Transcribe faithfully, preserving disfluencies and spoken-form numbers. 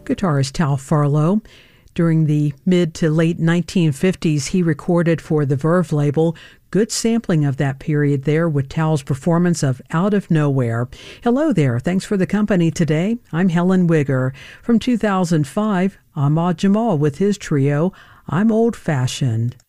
guitarist Tal Farlow. During the mid to late nineteen fifties, he recorded for the Verve label. Good sampling of that period there with Tal's performance of Out of Nowhere. Hello there. Thanks for the company today. I'm Helen Wigger. From two thousand five, Ahmad Jamal with his trio, I'm Old Fashioned.